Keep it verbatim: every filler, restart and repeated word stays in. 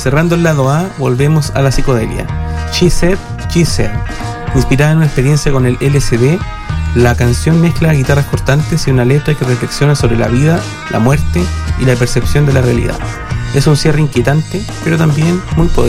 cerrando el lado A, volvemos a la psicodelia. She Said, She Said. Inspirada en una experiencia con el L S D, la canción mezcla guitarras cortantes y una letra que reflexiona sobre la vida, la muerte y la percepción de la realidad. Es un cierre inquietante, pero también muy poderoso.